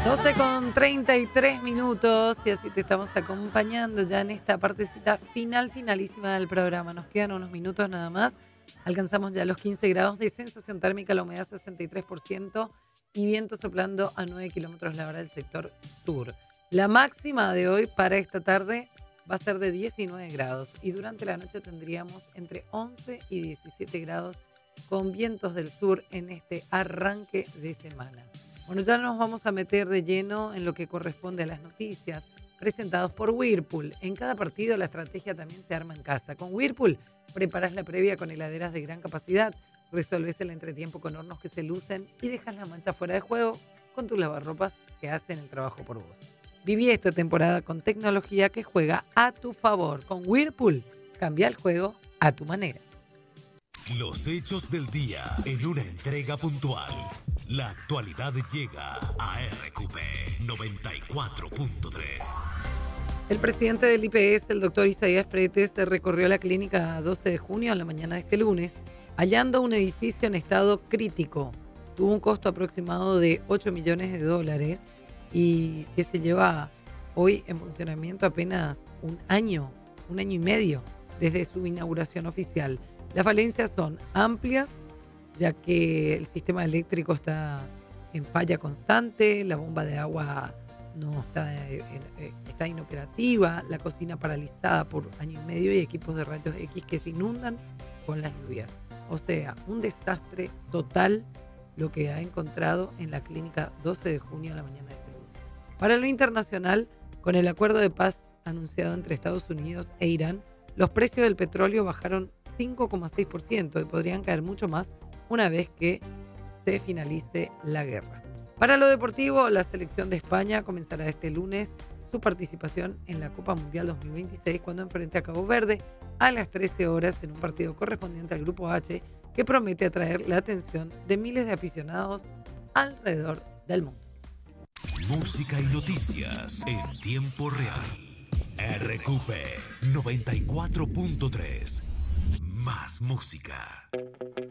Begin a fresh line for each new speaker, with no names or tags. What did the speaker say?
12:33 y así te estamos acompañando ya en esta partecita finalísima del programa. Nos quedan unos minutos nada más. Alcanzamos ya los 15 grados de sensación térmica, la humedad 63% y viento soplando a 9 kilómetros la hora del sector sur. La máxima de hoy para esta tarde va a ser de 19 grados y durante la noche tendríamos entre 11 y 17 grados con vientos del sur en este arranque de semana. Bueno, ya nos vamos a meter de lleno en lo que corresponde a las noticias presentadas por Whirlpool. En cada partido la estrategia también se arma en casa. Con Whirlpool preparás la previa con heladeras de gran capacidad, resolvés el entretiempo con hornos que se lucen y dejas la mancha fuera de juego con tus lavarropas que hacen el trabajo por vos. Viví esta temporada con tecnología que juega a tu favor. Con Whirlpool, cambia el juego a tu manera.
Los hechos del día en una entrega puntual. La actualidad llega a RQP 94.3.
El presidente del IPS, el doctor Isaías Fretes, recorrió la clínica 12 de junio a la mañana de este lunes, hallando un edificio en estado crítico. Tuvo un costo aproximado de $8 millones y que se lleva hoy en funcionamiento apenas un año y medio desde su inauguración oficial. Las falencias son amplias, ya que el sistema eléctrico está en falla constante, la bomba de agua no está inoperativa, la cocina paralizada por año y medio y equipos de rayos X que se inundan con las lluvias. O sea, un desastre total lo que ha encontrado en la clínica 12 de junio a la mañana de este lunes. Para lo internacional, con el acuerdo de paz anunciado entre Estados Unidos e Irán, los precios del petróleo bajaron 5,6% y podrían caer mucho más una vez que se finalice la guerra. Para lo deportivo, la selección de España comenzará este lunes su participación en la Copa Mundial 2026 cuando enfrente a Cabo Verde a las 13 horas en un partido correspondiente al Grupo H que promete atraer la atención de miles de aficionados alrededor del mundo.
Música y noticias en tiempo real. RQP 94.3. Más música.